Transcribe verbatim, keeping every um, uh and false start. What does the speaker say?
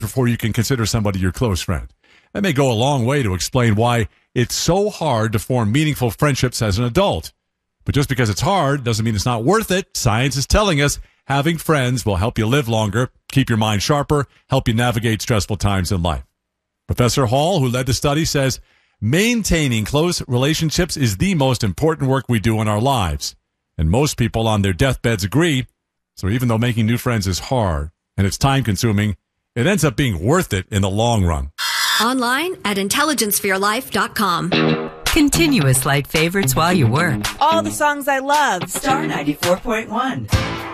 before you can consider somebody your close friend. That may go a long way to explain why it's so hard to form meaningful friendships as an adult. But just because it's hard doesn't mean it's not worth it. Science is telling us having friends will help you live longer, keep your mind sharper, help you navigate stressful times in life. Professor Hall, who led the study, says maintaining close relationships is the most important work we do in our lives. And most people on their deathbeds agree. So even though making new friends is hard and it's time-consuming, it ends up being worth it in the long run. Online at intelligence for your life dot com. Continuous light favorites while you work. All the songs I love. Star ninety-four point one.